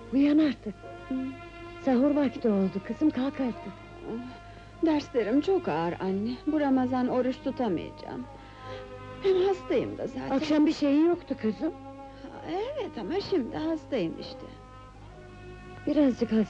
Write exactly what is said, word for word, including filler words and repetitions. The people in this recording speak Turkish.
Uyan artık. Sahur vakti oldu kızım, kalk artık. Derslerim çok ağır anne. Bu Ramazan oruç tutamayacağım. Hem hastayım da zaten. Akşam bir şeyi yoktu kızım. Evet ama şimdi hastayım işte. Birazcık